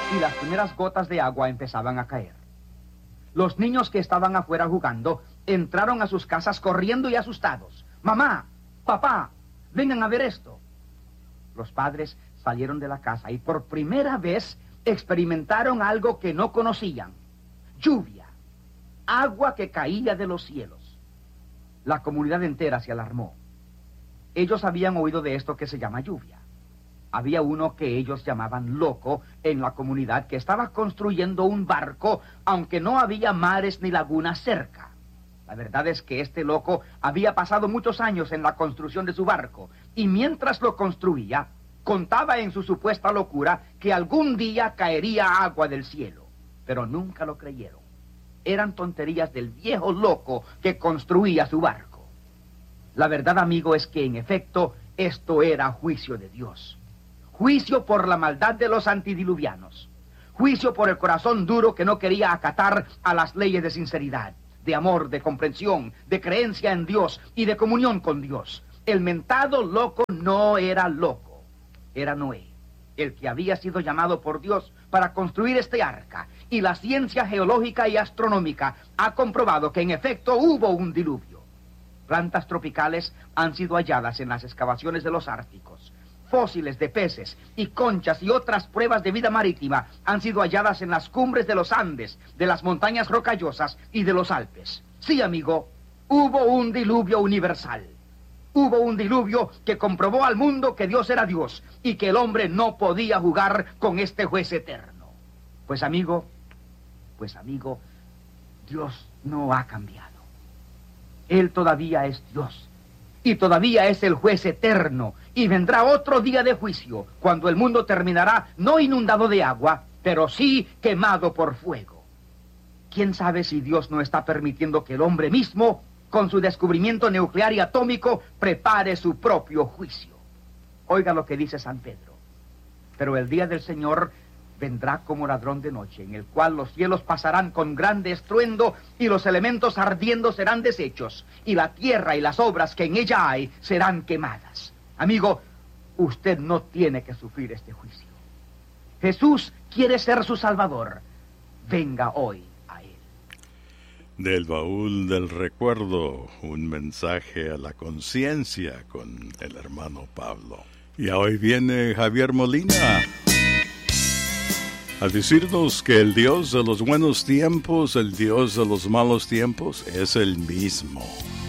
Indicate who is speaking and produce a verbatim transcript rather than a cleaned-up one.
Speaker 1: y las primeras gotas de agua empezaban a caer. Los niños que estaban afuera jugando entraron a sus casas corriendo y asustados. «Mamá, papá, vengan a ver esto». Los padres salieron de la casa y por primera vez experimentaron algo que no conocían: lluvia, agua que caía de los cielos. La comunidad entera se alarmó. Ellos habían oído de esto que se llama lluvia. Había uno que ellos llamaban loco en la comunidad que estaba construyendo un barco, aunque no había mares ni lagunas cerca. La verdad es que este loco había pasado muchos años en la construcción de su barco, y mientras lo construía, contaba en su supuesta locura que algún día caería agua del cielo. Pero nunca lo creyeron. Eran tonterías del viejo loco que construía su barco. La verdad, amigo, es que en efecto esto era juicio de Dios. Juicio por la maldad de los antidiluvianos. Juicio por el corazón duro que no quería acatar a las leyes de sinceridad, de amor, de comprensión, de creencia en Dios y de comunión con Dios. El mentado loco no era loco, era Noé, el que había sido llamado por Dios para construir este arca. Y la ciencia geológica y astronómica ha comprobado que en efecto hubo un diluvio. Plantas tropicales han sido halladas en las excavaciones de los árticos. Fósiles de peces y conchas y otras pruebas de vida marítima han sido halladas en las cumbres de los Andes, de las montañas rocallosas y de los Alpes. Sí, amigo, hubo un diluvio universal. Hubo un diluvio que comprobó al mundo que Dios era Dios y que el hombre no podía jugar con este juez eterno. Pues, amigo, pues, amigo, Dios no ha cambiado. Él todavía es Dios. Y todavía es el juez eterno, y vendrá otro día de juicio, cuando el mundo terminará no inundado de agua, pero sí quemado por fuego. ¿Quién sabe si Dios no está permitiendo que el hombre mismo, con su descubrimiento nuclear y atómico, prepare su propio juicio? Oiga lo que dice San Pedro. Pero el día del Señor vendrá como ladrón de noche, en el cual los cielos pasarán con grande estruendo y los elementos ardiendo serán deshechos, y la tierra y las obras que en ella hay serán quemadas. Amigo, usted no tiene que sufrir este juicio. Jesús quiere ser su Salvador. Venga hoy a Él.
Speaker 2: Del baúl del recuerdo, un mensaje a la conciencia con el hermano Pablo. Y hoy viene Javier Molina a decirnos que el Dios de los buenos tiempos, el Dios de los malos tiempos, es el mismo.